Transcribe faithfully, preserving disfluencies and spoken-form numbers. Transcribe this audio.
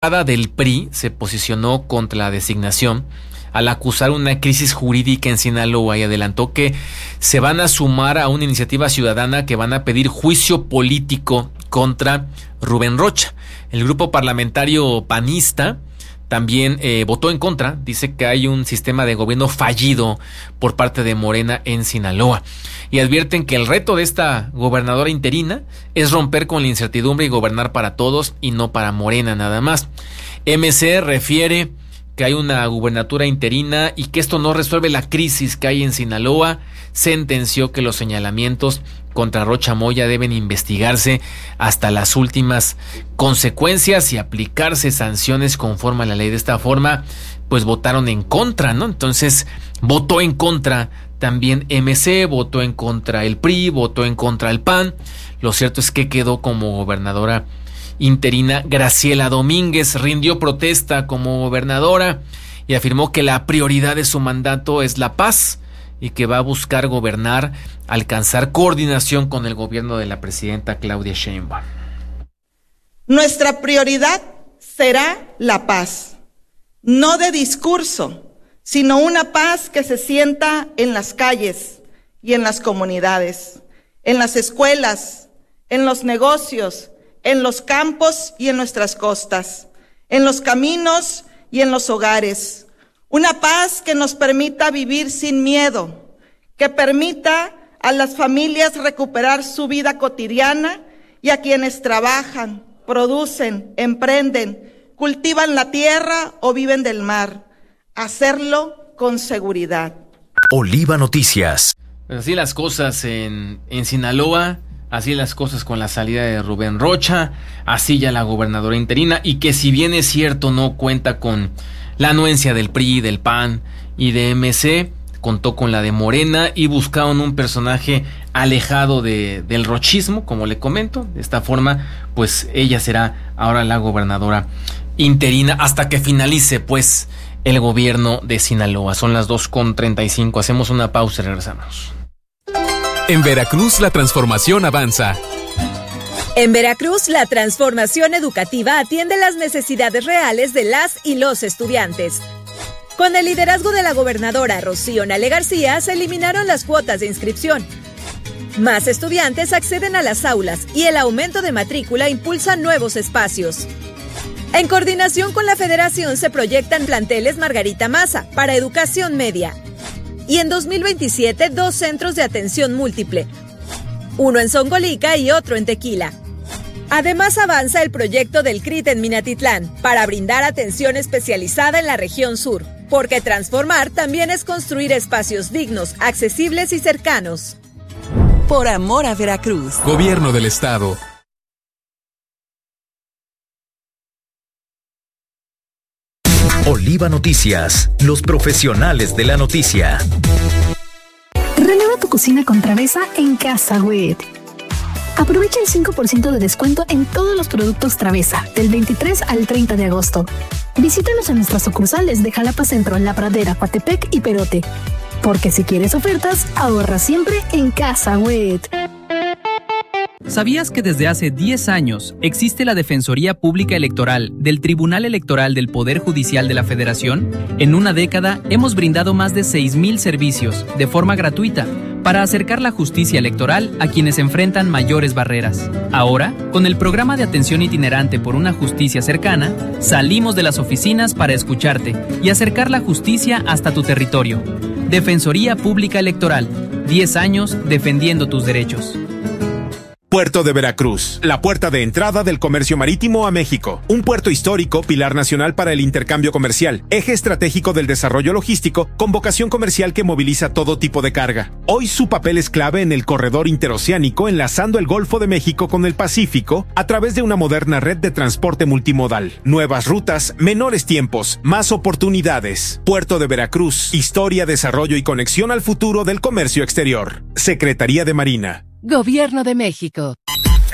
del P R I se posicionó contra la designación al acusar una crisis jurídica en Sinaloa y adelantó que se van a sumar a una iniciativa ciudadana que van a pedir juicio político contra Rubén Rocha. El grupo parlamentario panista también eh, votó en contra, dice que hay un sistema de gobierno fallido por parte de Morena en Sinaloa y advierten que el reto de esta gobernadora interina es romper con la incertidumbre y gobernar para todos y no para Morena nada más. M C refiere que hay una gubernatura interina y que esto no resuelve la crisis que hay en Sinaloa. Sentenció que los señalamientos contra Rocha Moya deben investigarse hasta las últimas consecuencias y aplicarse sanciones conforme a la ley. De esta forma, pues votaron en contra, ¿no? Entonces, votó en contra también M C, votó en contra el P R I, votó en contra el P A N. Lo cierto es que quedó como gobernadora interina Graciela Domínguez. Rindió protesta como gobernadora y afirmó que la prioridad de su mandato es la paz y que va a buscar gobernar, alcanzar coordinación con el gobierno de la presidenta Claudia Sheinbaum. Nuestra prioridad será la paz, no de discurso, sino una paz que se sienta en las calles y en las comunidades, en las escuelas, en los negocios, en los campos y en nuestras costas, en los caminos y en los hogares. Una paz que nos permita vivir sin miedo, que permita a las familias recuperar su vida cotidiana y a quienes trabajan, producen, emprenden, cultivan la tierra o viven del mar, hacerlo con seguridad. Oliva Noticias. Pues así las cosas en, en Sinaloa. Así las cosas con la salida de Rubén Rocha, así ya la gobernadora interina, y que si bien es cierto no cuenta con la anuencia del P R I, del P A N y de M C, contó con la de Morena y buscaron un personaje alejado de, del rochismo, como le comento. De esta forma, pues ella será ahora la gobernadora interina hasta que finalice pues el gobierno de Sinaloa. Son las dos con treinta y cinco, hacemos una pausa y regresamos. En Veracruz la transformación avanza. En Veracruz la transformación educativa atiende las necesidades reales de las y los estudiantes. Con el liderazgo de la gobernadora Rocío Nale García se eliminaron las cuotas de inscripción. Más estudiantes acceden a las aulas y el aumento de matrícula impulsa nuevos espacios. En coordinación con la Federación se proyectan planteles Margarita Maza para educación media. Y en dos mil veintisiete, dos centros de atención múltiple, uno en Zongolica y otro en Tequila. Además, avanza el proyecto del C R I T en Minatitlán para brindar atención especializada en la región sur, porque transformar también es construir espacios dignos, accesibles y cercanos. Por amor a Veracruz. Gobierno del Estado. Oliva Noticias, los profesionales de la noticia. Renueva tu cocina con Travesa en Casa Wet. Aprovecha el cinco por ciento de descuento en todos los productos Travesa, del veintitrés al treinta de agosto. Visítanos en nuestras sucursales de Jalapa Centro, La Pradera, Coatepec y Perote. Porque si quieres ofertas, ahorra siempre en Casa Wet. ¿Sabías que desde hace diez años existe la Defensoría Pública Electoral del Tribunal Electoral del Poder Judicial de la Federación? En una década hemos brindado más de seis mil servicios de forma gratuita para acercar la justicia electoral a quienes enfrentan mayores barreras. Ahora, con el programa de atención itinerante por una justicia cercana, salimos de las oficinas para escucharte y acercar la justicia hasta tu territorio. Defensoría Pública Electoral, diez años defendiendo tus derechos. Puerto de Veracruz, la puerta de entrada del comercio marítimo a México. Un puerto histórico, pilar nacional para el intercambio comercial, eje estratégico del desarrollo logístico, con vocación comercial que moviliza todo tipo de carga. Hoy su papel es clave en el corredor interoceánico, enlazando el Golfo de México con el Pacífico a través de una moderna red de transporte multimodal. Nuevas rutas, menores tiempos, más oportunidades. Puerto de Veracruz, historia, desarrollo y conexión al futuro del comercio exterior. Secretaría de Marina. Gobierno de México.